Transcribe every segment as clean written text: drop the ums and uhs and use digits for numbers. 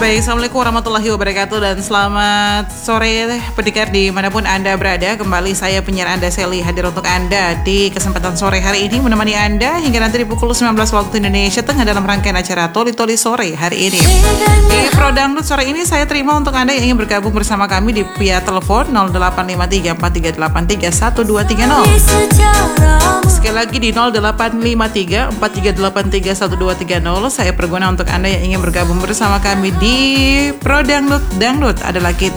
Baik, Assalamualaikum warahmatullahi wabarakatuh dan selamat sore pendengar dimanapun Anda berada. Kembali saya penyiar Anda Sally hadir untuk Anda di kesempatan sore hari ini menemani Anda hingga nanti di pukul 19 waktu Indonesia Tengah dalam rangkaian acara Toli-Toli Sore hari ini. Di Prodangdut sore ini saya terima untuk Anda yang ingin bergabung bersama kami di via telepon 085343831230. Sekali lagi di 085343831230 saya perguna untuk Anda yang ingin bergabung bersama kami di Prodangdut. Dangdut adalah kita.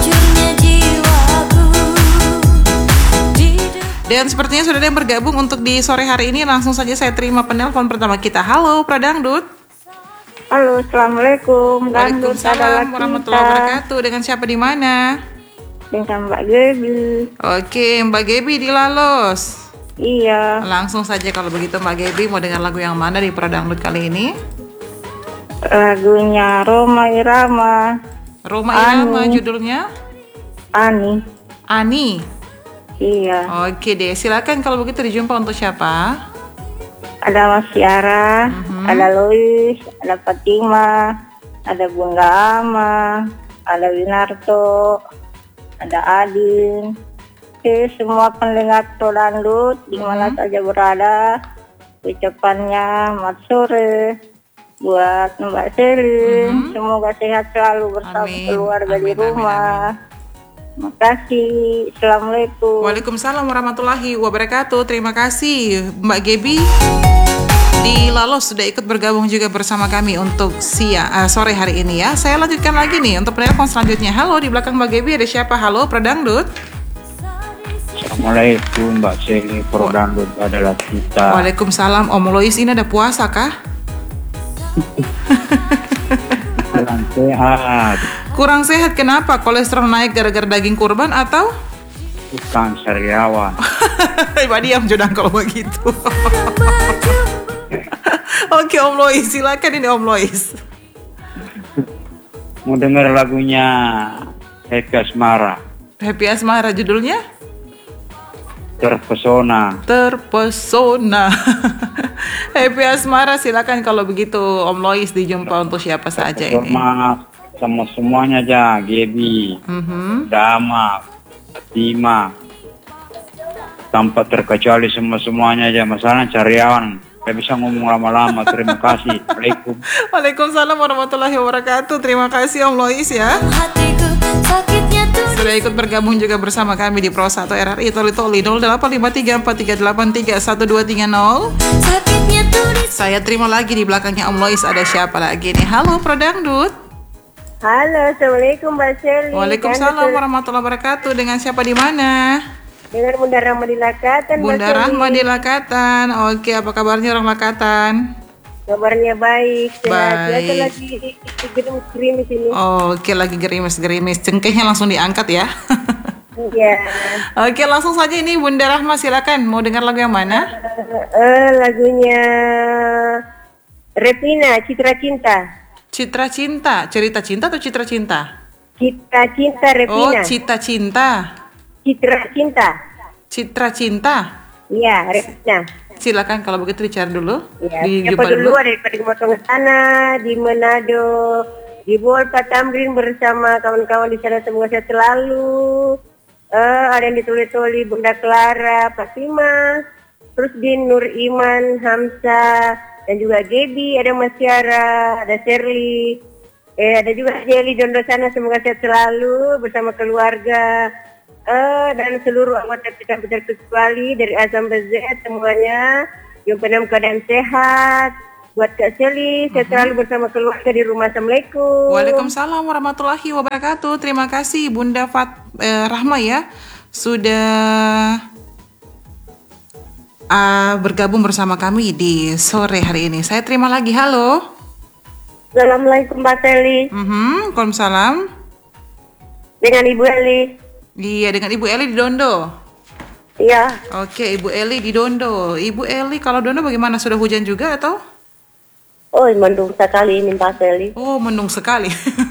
Dan sepertinya sudah ada yang bergabung untuk di sore hari ini. Langsung saja saya terima penelpon pertama kita. Halo Prodangdut. Halo, assalamualaikum. Waalaikumsalam warahmatullahi wabarakatuh. Dengan siapa di mana? Dengan Mbak Gebi. Oke, Mbak Gebi di Lalos. Iya. Langsung saja kalau begitu Mbak Gebi mau dengar lagu yang mana di Prodangdut kali ini? Lagunya Roma Irama. Roma Irama judulnya? Ani. Ani. Iya. Oke deh, silakan kalau begitu dijumpa untuk siapa? Ada Mas Tiara, ada Lois, ada Fatima, ada Bunda Ama, ada Winarto, ada Adin. Oke, semua pendengar Prodangdut di mana saja berada, ucapannya selamat sore buat Mbak Seri. Semoga sehat selalu bersama keluarga di rumah. Terima kasih. Assalamualaikum. Waalaikumsalam warahmatullahi wabarakatuh. Terima kasih Mbak Gebi di Lalos sudah ikut bergabung juga bersama kami untuk sore hari ini ya. Saya lanjutkan lagi nih untuk penelpon selanjutnya. Halo, di belakang Mbak Gebi ada siapa? Halo, Prodangdut. Assalamualaikum Mbak Seli, Prodangdut adalah kita. Waalaikumsalam. Om Lois ini ada puasa kah? Kurang sehat. Kurang sehat kenapa? Kolesterol naik gara-gara daging kurban atau? Bukan sariawan. Pak diam jodang kalau begitu. Oke Om Lois, silakan ini Om Lois. Mau dengar lagunya Happy Asmara. Happy Asmara judulnya? Terpesona. Terpesona. Happy Asmara, silakan kalau begitu Om Lois dijumpa untuk siapa saja ini. Sama semuanya aja, Gebi, Dama, Fatima, tanpa terkecuali semuanya aja. Masalah cariawan, gak bisa ngomong lama-lama. Terima kasih. Assalamualaikum. Waalaikumsalam warahmatullahi wabarakatuh. Terima kasih Om Lois ya. Sudah ikut bergabung juga bersama kami di Pro 1 RRI Toli-Toli 085343831230. Saya terima lagi di belakangnya Om Lois ada siapa lagi nih? Halo Prodangdut. Halo, assalamualaikum Mbak Seli. Waalaikumsalam warahmatullahi wabarakatuh. Dengan siapa di mana? Dengan Bunda Rahma di Lakatan. Bunda Rahma di Lakatan. Oke, apa kabarnya orang Lakatan? Kabarnya baik. Sehat. Baik. Biasa lagi gerimis-gerimis ini. Oke, lagi gerimis-gerimis. Cengkehnya langsung diangkat ya. Iya. Oke, langsung saja ini Bunda Rahma silakan. Mau dengar lagu yang mana? Lagunya Repina, Citra Cinta. Citra Cinta, cerita cinta atau Citra Cinta? Citra Cinta Repina. Oh, Cita Cinta. Citra Cinta. Citra Cinta. Iya, Repina. Silakan kalau begitu dicari dulu. Ya, Dijumpa siapa dulu daripada di Motong sana, di Manado, di Bolpa Tamrin bersama kawan-kawan di sana semoga sehat selalu. Ada yang di Toli-Toli, Bunda Clara, Fatima, terus di Nur Iman, Hamsa, dan juga Gebi, ada Mas Tiara, ada Shirley, ada juga Jelly Dondo sana semoga sehat selalu bersama keluarga. Dan seluruh anggota kita terkecuali dari A sampai Z semuanya yang dalam keadaan sehat. Buat Kak Seli, saya selalu bersama keluarga di rumah. Assalamualaikum. Waalaikumsalam warahmatullahi wabarakatuh. Terima kasih Bunda Rahma ya sudah bergabung bersama kami di sore hari ini. Saya terima lagi. Halo. Assalamualaikum Mbak Seli. Waalaikumsalam. Dengan Ibu Eli. Iya, dengan Ibu Eli di Dondo. Iya. Oke, Ibu Eli di Dondo. Ibu Eli, kalau Dondo bagaimana? Sudah hujan juga atau? Oh, mendung sekali ini Mbak Seli. Oh, mendung sekali.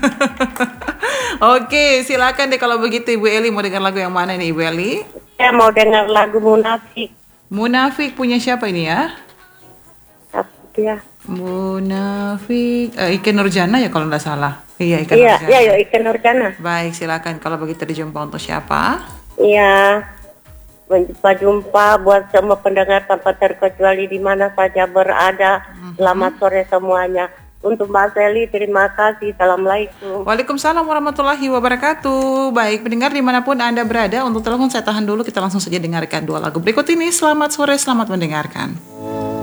Oke, silakan deh kalau begitu Ibu Eli mau dengar lagu yang mana nih Ibu Eli? Saya mau dengar lagu Munafik. Munafik punya siapa ini ya? Ya. Munafik Ike Nurjana ya kalau nggak salah. Iya, Ike Iya, Nurjana. iya, ya, Ikan Nurjana. Baik, silakan kalau begitu dijumpa untuk siapa? Iya, berjumpa buat semua pendengar tanpa terkecuali di mana saja berada. Selamat sore semuanya. Untuk Mbak Seli, terima kasih. Assalamualaikum. Waalaikumsalam warahmatullahi wabarakatuh. Baik, pendengar dimanapun Anda berada, untuk telepon saya tahan dulu, kita langsung saja dengarkan dua lagu berikut ini. Selamat sore, selamat mendengarkan.